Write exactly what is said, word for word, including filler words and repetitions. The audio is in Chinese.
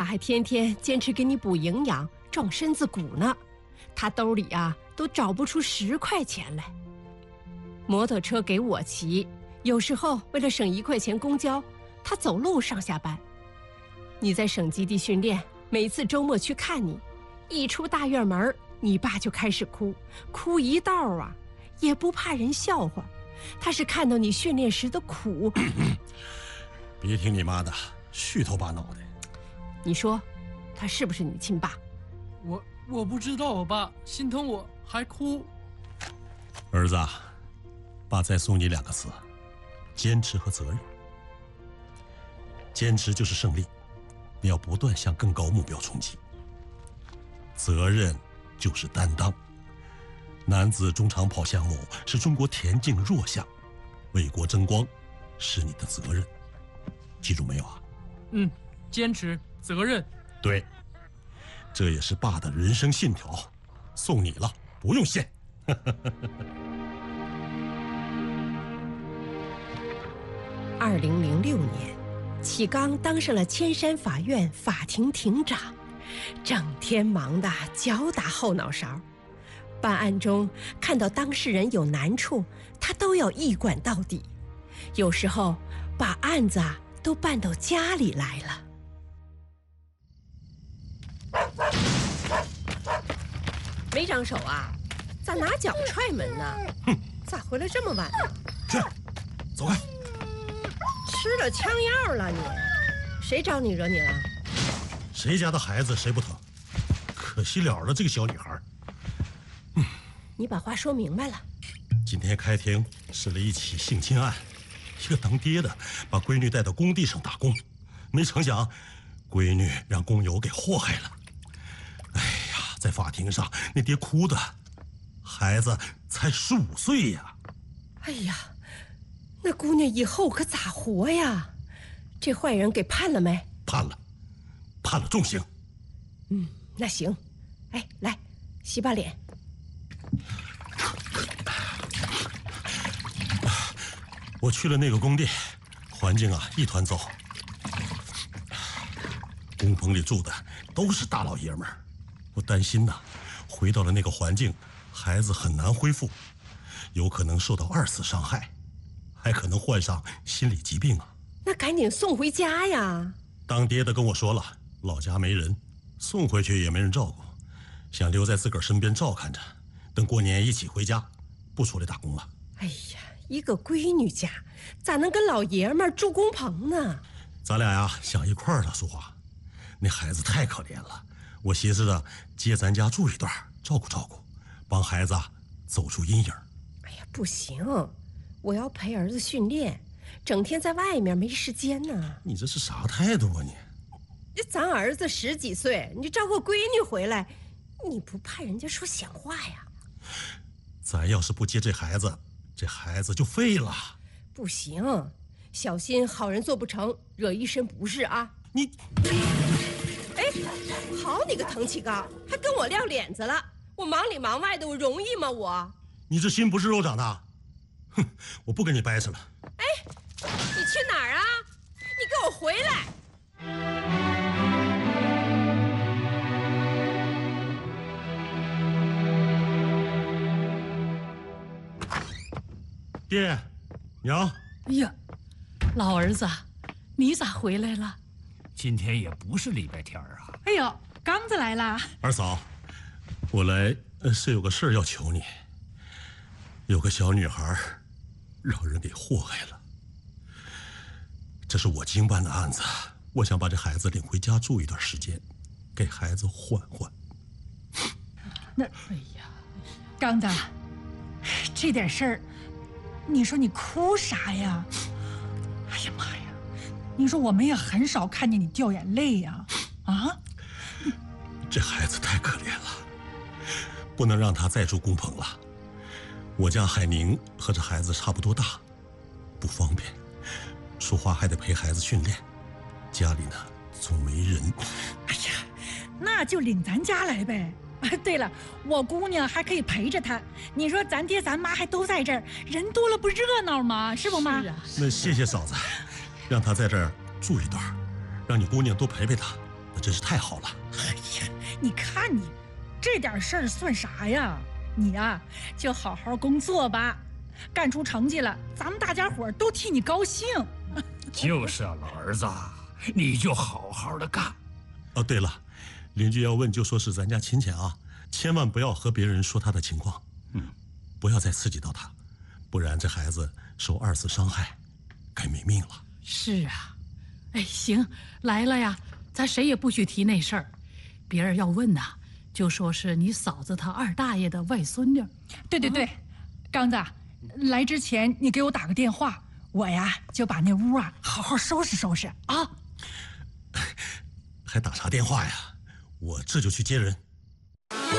还天天坚持给你补营养、壮身子骨呢，他兜里啊都找不出十块钱来。摩托车给我骑，有时候为了省一块钱公交，他走路上下班。你在省基地训练，每次周末去看你，一出大院门，你爸就开始哭，哭一道啊，也不怕人笑话。他是看到你训练时的苦。 别听你妈的，虚头巴脑的。 你说，他是不是你亲爸？ 我我不知道，我爸心疼我还哭。 儿子，爸再送你两个字：坚持和责任。坚持就是胜利，你要不断向更高目标冲击。责任就是担当。男子中长跑项目是中国田径弱项，为国争光是你的责任，记住没有啊？ 嗯，坚持责任。 对，这也是爸的人生信条，送你了，不用谢。 二零零六年，启刚当上了千山法院法庭庭长，整天忙得脚打后脑勺。办案中看到当事人有难处，他都要一管到底，有时候把案子啊都办到家里来了。没长手啊？咋拿脚踹门呢？ 哼， 咋回来这么晚呢？ 去，走开！ 吃了枪药了你？谁招你惹你了？ 谁家的孩子谁不疼？可惜了了这个小女孩。 嗯，你把话说明白了。 今天开庭审了一起性侵案，一个当爹的把闺女带到工地上打工，没成想闺女让工友给祸害了。哎呀，在法庭上那爹哭的，孩子才十五岁呀！ 哎呀，那姑娘以后可咋活呀？这坏人给判了没？ 判了，判了重刑。 嗯，那行。哎，来，洗把脸。 我去了那个工地，环境啊一团糟。工棚里住的都是大老爷们儿，我担心呐，回到了那个环境，孩子很难恢复，有可能受到二次伤害，还可能患上心理疾病啊。 那赶紧送回家呀！ 当爹的跟我说了，老家没人，送回去也没人照顾，想留在自个儿身边照看着，等过年一起回家，不出来打工了。 哎呀，一个闺女家咋能跟老爷们儿住工棚呢？ 咱俩呀想一块儿了，淑华，那孩子太可怜了，我寻思着接咱家住一段，照顾照顾，帮孩子走出阴影。 哎呀，不行，我要陪儿子训练，整天在外面没时间呢。 你这是啥态度啊你？ 咱儿子十几岁，你照顾闺女回来，你不怕人家说闲话呀？ 咱要是不接这孩子，这孩子就废了。 不行，小心好人做不成，惹一身不是啊！ 你， 哎，好你个滕启刚，还跟我撂脸子了！我忙里忙外的，我容易吗？我， 你这心不是肉长的。哼，我不跟你掰扯了。 哎，你去哪儿啊？你给我回来！ 爹，娘。 哎呀，老儿子，你咋回来了？ 今天也不是礼拜天啊。 哎呦，刚子来啦。 二嫂，我来呃是有个事儿要求你。有个小女孩让人给祸害了，这是我经办的案子，我想把这孩子领回家住一段时间，给孩子缓缓。 那，哎呀，刚子，这点事儿，你说你哭啥呀？哎呀妈呀，你说我们也很少看见你掉眼泪呀，啊？ 这孩子太可怜了，不能让他再住工棚了。我家海宁和这孩子差不多大，不方便。淑华还得陪孩子训练，家里呢总没人。 哎呀，那就领咱家来呗。对了，我姑娘还可以陪着他。你说咱爹咱妈还都在这儿，人多了不热闹吗？是不妈？ 是啊。 那谢谢嫂子，让他在这儿住一段，让你姑娘多陪陪他， 真是太好了。 哎呀，你看你，这点事儿算啥呀？你呀、啊，就好好工作吧，干出成绩了，咱们大家伙都替你高兴。 就是啊，老儿子，你就好好的干。 哦，对了，邻居要问就说是咱家亲戚啊，千万不要和别人说他的情况，嗯，不要再刺激到他，不然这孩子受二次伤害，该没命了。 是啊，哎，行，来了呀，咱谁也不许提那事儿，别人要问呐，就说是你嫂子她二大爷的外孙女。 对对对，刚子，来之前你给我打个电话，我呀就把那屋啊好好收拾收拾啊。 还打啥电话呀？我这就去接人。